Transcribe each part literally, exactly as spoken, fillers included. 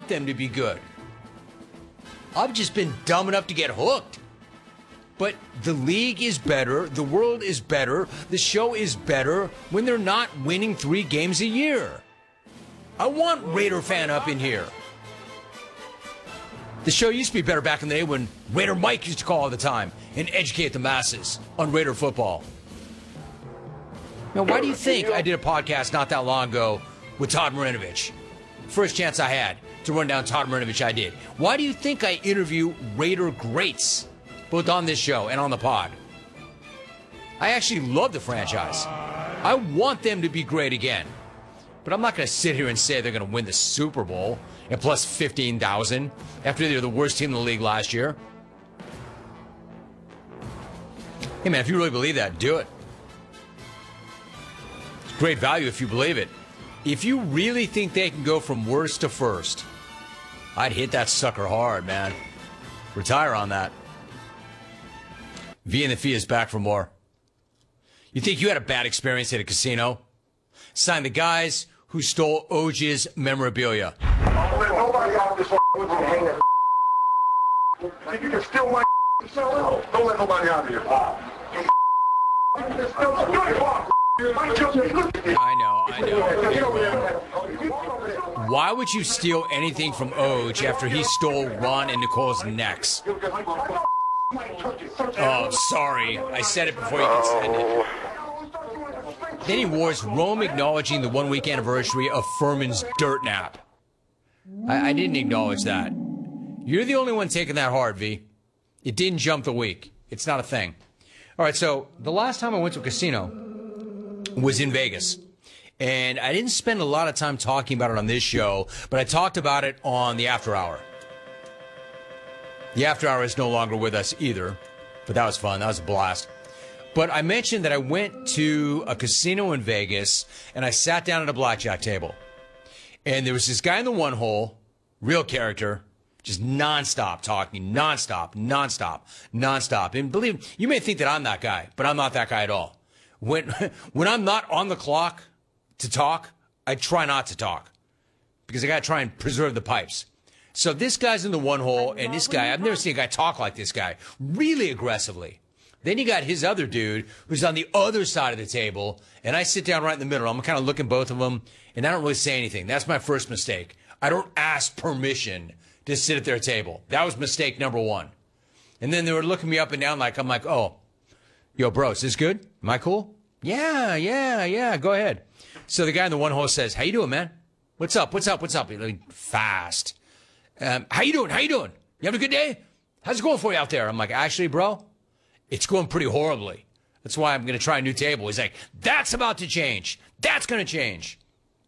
want them to be good. I've just been dumb enough to get hooked. But the league is better, the world is better, the show is better when they're not winning three games a year. I want Raider fan up in here. The show used to be better back in the day when Raider Mike used to call all the time and educate the masses on Raider football. Now, why do you think I did a podcast not that long ago with Todd Marinovich? First chance I had to run down Todd Marinovich, I did. Why do you think I interview Raider greats, both on this show and on the pod? I actually love the franchise. I want them to be great again. But I'm not going to sit here and say they're going to win the Super Bowl at plus fifteen thousand after they were the worst team in the league last year. Hey, man, if you really believe that, do it. It's great value if you believe it. If you really think they can go from worst to first, I'd hit that sucker hard, man. Retire on that. V and the Fee is back for more. You think you had a bad experience at a casino? Sign the guys who stole Oj's memorabilia. I'll let nobody out of this with you hang that. If you can steal my yourself, don't let nobody out of here. I know, I know. Why would you steal anything from Oj after he stole Ron and Nicole's necks? Oh, sorry. I said it before you could send it. Then he wore his Rome acknowledging the one-week anniversary of Furman's dirt nap. I, I didn't acknowledge that. You're the only one taking that hard, V. It didn't jump the week. It's not a thing. All right, so the last time I went to a casino was in Vegas. And I didn't spend a lot of time talking about it on this show, but I talked about it on the After Hour. The After Hour is no longer with us either, but that was fun. That was a blast. But I mentioned that I went to a casino in Vegas, and I sat down at a blackjack table. And there was this guy in the one hole, real character, just nonstop talking, nonstop, nonstop, nonstop. And believe me, you may think that I'm that guy, but I'm not that guy at all. When, when I'm not on the clock to talk, I try not to talk because I got to try and preserve the pipes. So this guy's in the one hole, and this guy, I've never seen a guy talk like this guy, really aggressively. Then you got his other dude who's on the other side of the table, and I sit down right in the middle. I'm kind of looking at both of them, and I don't really say anything. That's my first mistake. I don't ask permission to sit at their table. That was mistake number one. And then they were looking me up and down like, I'm like, oh, yo, bro, is this good? Am I cool? Yeah, yeah, yeah, go ahead. So the guy in the one hole says, how you doing, man? What's up, what's up, what's up? Like, fast. Um, how you doing, how you doing? You having a good day? How's it going for you out there? I'm like, actually, bro, it's going pretty horribly. That's why I'm going to try a new table. He's like, that's about to change. That's going to change.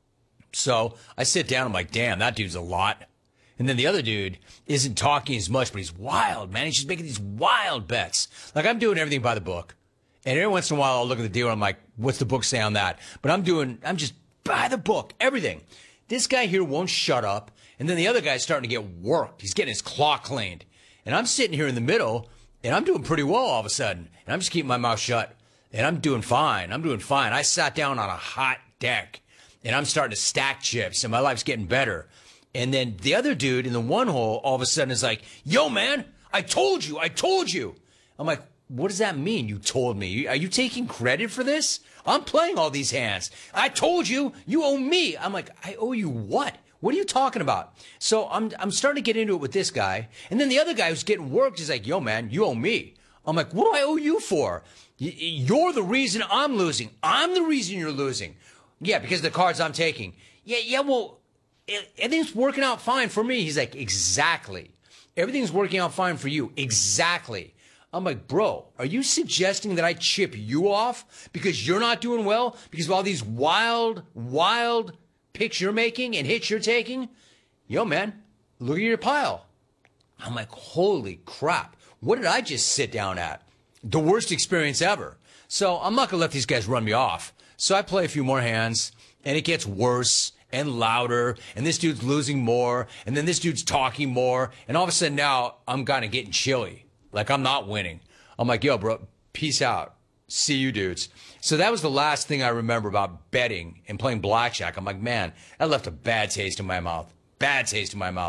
So I sit down. I'm like, damn, that dude's a lot. And then the other dude isn't talking as much, but he's wild, man. He's just making these wild bets. Like, I'm doing everything by the book. And every once in a while, I'll look at the deal and I'm like, what's the book say on that? But I'm doing, I'm just by the book, everything. This guy here won't shut up. And then the other guy's starting to get worked. He's getting his clock cleaned. And I'm sitting here in the middle, and I'm doing pretty well all of a sudden. And I'm just keeping my mouth shut. And I'm doing fine. I'm doing fine. I sat down on a hot deck, and I'm starting to stack chips, and my life's getting better. And then the other dude in the one hole all of a sudden is like, yo, man, I told you. I told you. I'm like, what does that mean, you told me? Are you taking credit for this? I'm playing all these hands. I told you. You owe me. I'm like, I owe you what? What are you talking about? So I'm I'm starting to get into it with this guy. And then the other guy who's getting worked is like, yo, man, you owe me. I'm like, what do I owe you for? You're the reason I'm losing. I'm the reason you're losing. Yeah, because of the cards I'm taking. Yeah, yeah, well, everything's working out fine for me. He's like, exactly. Everything's working out fine for you. Exactly. I'm like, bro, are you suggesting that I chip you off because you're not doing well? Because of all these wild, wild picks you're making and hits you're taking? Yo, man, look at your pile. I'm like, holy crap. What did I just sit down at? The worst experience ever. So I'm not going to let these guys run me off. So I play a few more hands, and it gets worse and louder, and this dude's losing more, and then this dude's talking more, and all of a sudden now I'm kind of getting chilly. Like I'm not winning. I'm like, yo, bro, peace out. See you dudes. So that was the last thing I remember about betting and playing blackjack. I'm like, man, that left a bad taste in my mouth. Bad taste in my mouth.